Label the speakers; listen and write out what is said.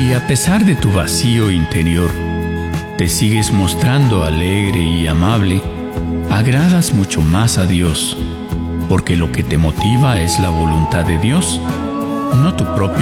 Speaker 1: Si a pesar de tu vacío interior te sigues mostrando alegre y amable, agradas mucho más a Dios, porque lo que te motiva es la voluntad de Dios, no tu propio